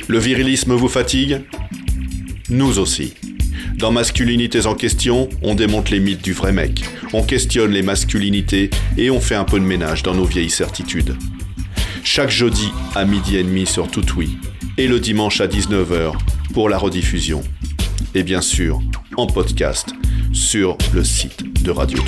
Le virilisme vous fatigue ? Nous aussi. Dans Masculinités en question, on démonte les mythes du vrai mec, on questionne les masculinités et on fait un peu de ménage dans nos vieilles certitudes. Chaque jeudi à 12h30 sur Toutoui et le dimanche à 19h pour la rediffusion. Et bien sûr, en podcast sur le site de Radio